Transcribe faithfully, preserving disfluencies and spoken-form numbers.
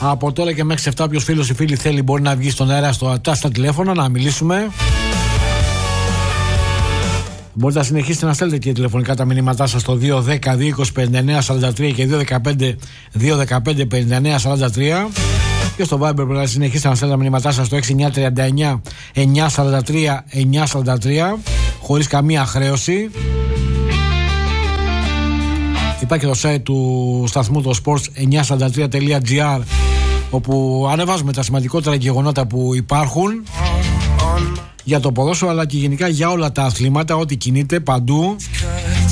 Από τώρα και μέχρι σε εφτά, όποιος φίλος ή φίλη θέλει μπορεί να βγει στον αέρα στο ατά στα τηλέφωνα να μιλήσουμε. Μπορείτε να συνεχίσετε να στέλνετε και τηλεφωνικά τα μηνύματά σας στο δύο δέκα δύο είκοσι πενήντα εννέα σαράντα τρία και δύο δεκαπέντε δύο δεκαπέντε πενήντα εννέα σαράντα τρία. Και στο Viber μπορείτε να συνεχίσετε να στέλνετε τα μηνύματά σας στο έξι εννιά τριάντα εννέα εννιά σαράντα τρία εννιά σαράντα τρία χωρίς καμία χρέωση. Υπάρχει και το site του σταθμού το sports εννιακόσια σαράντα τρία τελεία τζι άρ, όπου ανεβάζουμε τα σημαντικότερα γεγονότα που υπάρχουν για το ποδόσφαιρο αλλά και γενικά για όλα τα αθλήματα, ό,τι κινείται παντού.